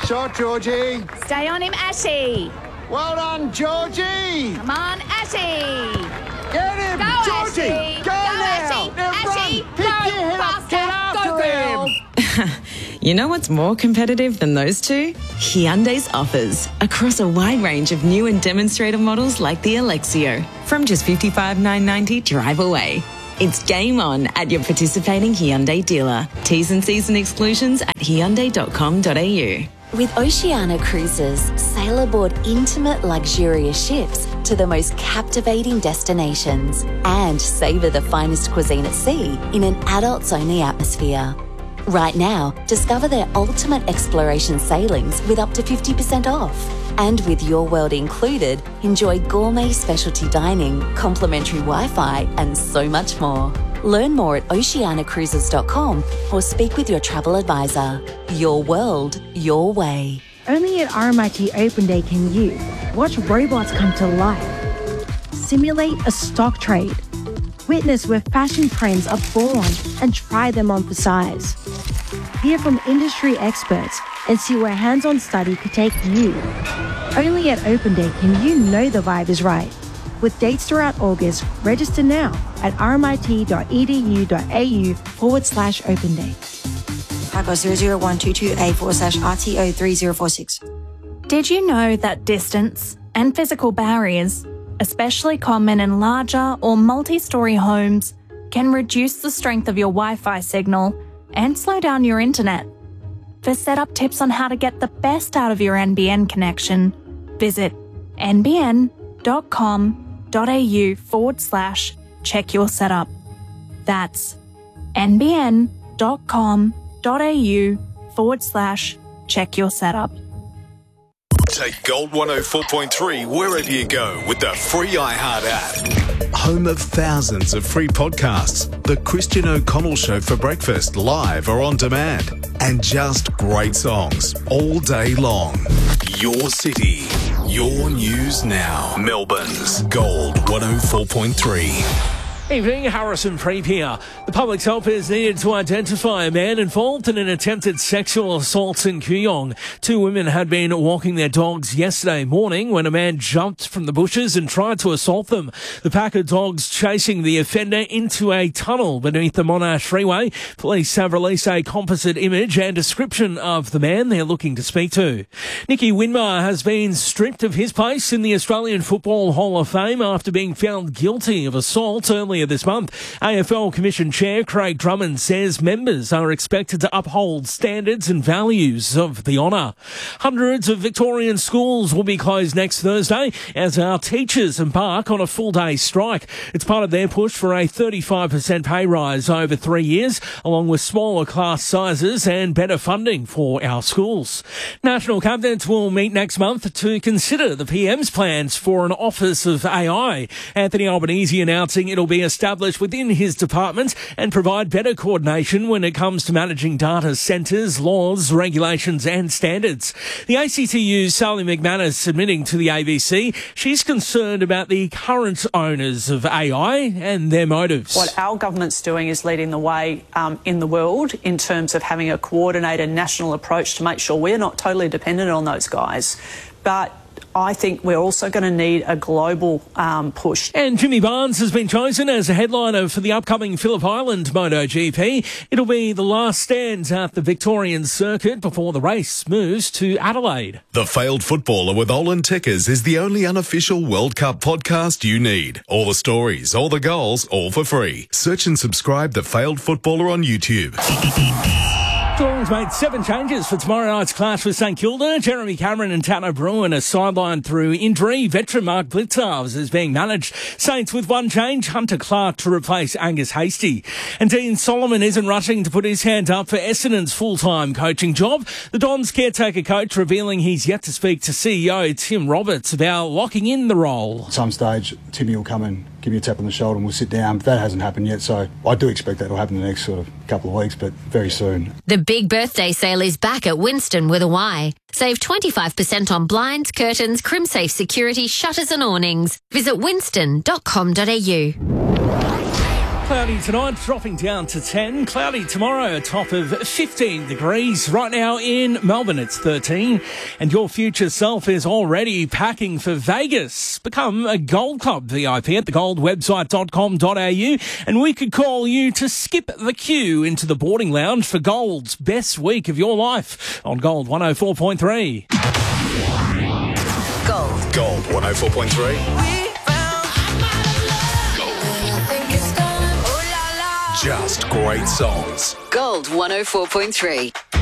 Shot, Georgie. Stay on him, Ashy. Well done, Georgie. Come on, Ashy. Get him, Go, Georgie. Ashy. Go now. Ashy. Now Ashy. run. Pick Go, your head up. Get faster. after Go, girl. him. You know what's more competitive than those two? Hyundai's offers across a wide range of new and demonstrator models like the Alexio from just $55,990 drive away. It's game on at your participating Hyundai dealer. T's and C's and exclusions at hyundai.com.au. With Oceania Cruises, sail aboard intimate, luxurious ships to the most captivating destinations and savour the finest cuisine at sea in an adults-only atmosphere. Right now, discover their ultimate exploration sailings with up to 50% off. And with Your World included, enjoy gourmet specialty dining, complimentary Wi-Fi and so much more. Learn more at oceanacruises.com or speak with your travel advisor. Your world, your way. Only at RMIT Open Day can you watch robots come to life, simulate a stock trade, witness where fashion trends are born and try them on for size. Hear from industry experts and see where hands-on study could take you. Only at Open Day can you know the vibe is right. With dates throughout August, register now at rmit.edu.au/Open Day. Typo 00122A/RTO3046. Did you know that distance and physical barriers, especially common in larger or multi-storey homes, can reduce the strength of your Wi-Fi signal and slow down your internet? For setup tips on how to get the best out of your NBN connection, visit nbn.com.au/check your setup. That's nbn.com.au/check your setup. Take Gold 104.3 wherever you go with the free iHeart app. Home of thousands of free podcasts. The Christian O'Connell Show for breakfast, live or on demand. And just great songs all day long. Your city, your news now. Melbourne's Gold 104.3. Evening, Harrison Preep here. The public's help is needed to identify a man involved in an attempted sexual assault in Kooyong. Two women had been walking their dogs yesterday morning when a man jumped from the bushes and tried to assault them. The pack of dogs chasing the offender into a tunnel beneath the Monash Freeway. Police have released a composite image and description of the man they're looking to speak to. Nicky Winmar has been stripped of his place in the Australian Football Hall of Fame after being found guilty of assault earlier this month. AFL Commission Chair Craig Drummond says members are expected to uphold standards and values of the honour. Hundreds of Victorian schools will be closed next Thursday as our teachers embark on a full-day strike. It's part of their push for a 35% pay rise over 3 years, along with smaller class sizes and better funding for our schools. National Cabinet will meet next month to consider the PM's plans for an Office of AI. Anthony Albanese announcing it'll be established within his department and provide better coordination when it comes to managing data centres, laws, regulations and standards. The ACTU's Sally McManus admitting to the ABC she's concerned about the current owners of AI and their motives. What our government's doing is leading the way in the world in terms of having a coordinated national approach to make sure we're not totally dependent on those guys. But I think we're also going to need a global push. And Jimmy Barnes has been chosen as a headliner for the upcoming Phillip Island MotoGP. It'll be the last stand at the Victorian circuit before the race moves to Adelaide. The Failed Footballer with Olin Tickers is the only unofficial World Cup podcast you need. All the stories, all the goals, all for free. Search and subscribe The Failed Footballer on YouTube. Geelong's made 7 changes for tomorrow night's clash with St Kilda. Jeremy Cameron and Tanner Bruin are sidelined through injury. Veteran Mark Blitzarves is being managed. Saints with 1 change, Hunter Clark to replace Angus Hastie. And Dean Solomon isn't rushing to put his hand up for Essendon's full-time coaching job. The Dons caretaker coach revealing he's yet to speak to CEO Tim Roberts about locking in the role. At some stage, Timmy will come and give me a tap on the shoulder and we'll sit down. But that hasn't happened yet, so I do expect that will happen in the next sort of couple of weeks, but very soon. The big birthday sale is back at Winston with a Y. Save 25% on blinds, curtains, CrimSafe security, shutters and awnings. Visit winston.com.au. Cloudy tonight, dropping down to 10. Cloudy tomorrow, a top of 15 degrees. Right now in Melbourne, it's 13. And your future self is already packing for Vegas. Become a Gold Club VIP at thegoldwebsite.com.au. And we could call you to skip the queue into the boarding lounge for Gold's best week of your life on Gold 104.3. Gold 104.3. Just great songs. Gold 104.3.